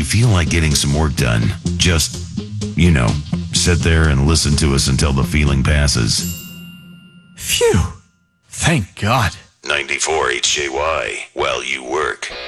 feel like getting some work done, just, sit there and listen to us until the feeling passes. Phew. Thank God. 94 HJY, while you work.